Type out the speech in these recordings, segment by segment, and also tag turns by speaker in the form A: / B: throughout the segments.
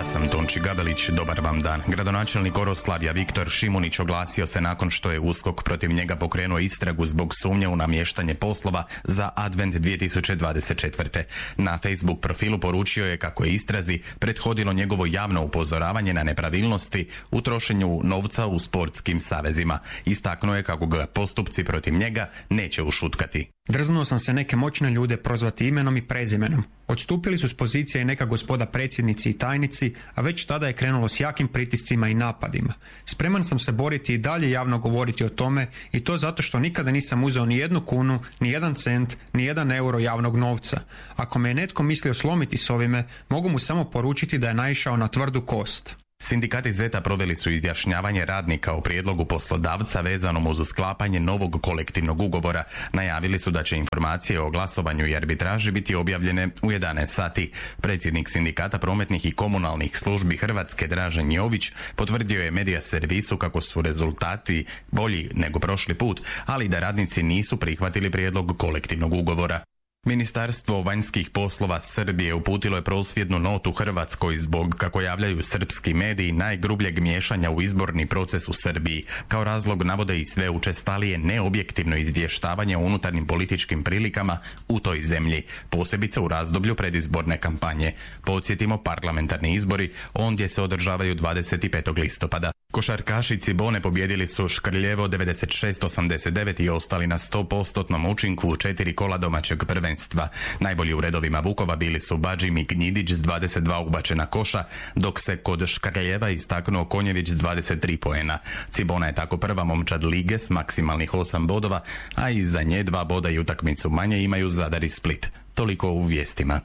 A: sam Tonči Gabelić, dobar vam dan. Gradonačelnik Oroslavlja Viktor Šimunić oglasio se nakon što je USKOK protiv njega pokrenuo istragu zbog sumnje u namještanje poslova za Advent 2024. Na Facebook profilu poručio je kako je istrazi prethodilo njegovo javno upozoravanje na nepravilnosti u trošenju novca u sportskim savezima. Istaknuo je kako ga postupci protiv njega neće ušutkati.
B: Drznuo sam se neke moćne ljude prozvati imenom i prezimenom. Odstupili su s pozicije i neka gospoda predsjednici i tajnici, a već tada je krenulo s jakim pritiscima i napadima. Spreman sam se boriti i dalje javno govoriti o tome, i to zato što nikada nisam uzeo ni jednu kunu, ni jedan cent, ni jedan euro javnog novca. Ako me je netko mislio slomiti s ovime, mogu mu samo poručiti da je naišao na tvrdu kost.
A: Sindikati ZET-a proveli su izjašnjavanje radnika o prijedlogu poslodavca vezanom uz sklapanje novog kolektivnog ugovora. Najavili su da će informacije o glasovanju i arbitraži biti objavljene u 11 sati. Predsjednik Sindikata prometnih i komunalnih službi Hrvatske Dražen Jović potvrdio je Medija servisu kako su rezultati bolji nego prošli put, ali da radnici nisu prihvatili prijedlog kolektivnog ugovora. Ministarstvo vanjskih poslova Srbije uputilo je prosvjednu notu Hrvatskoj zbog, kako javljaju srpski mediji, najgrubljeg miješanja u izborni proces u Srbiji. Kao razlog navode i sve učestalije neobjektivno izvještavanje o unutarnjim političkim prilikama u toj zemlji, posebice u razdoblju predizborne kampanje. Podsjetimo, parlamentarni izbori ondje se održavaju 25. listopada. Košarkaši Cibone pobjedili su Škrljevo 96-89 i ostali na 100% učinku u 4 kola domaćeg prvenstva. Najbolji u redovima Vukova bili su Badžim i Gnjidić s 22 ubačena koša, dok se kod Škrljeva istaknuo Konjević s 23 poena. Cibona je tako prva momčad lige s maksimalnih 8 bodova, a iza nje 2 boda i utakmicu manje imaju Zadar i Split. Toliko u vijestima.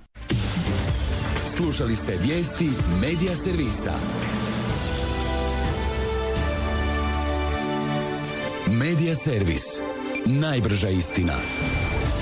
C: Slušali ste vijesti Medija servisa. Medija servis. Najbrža istina.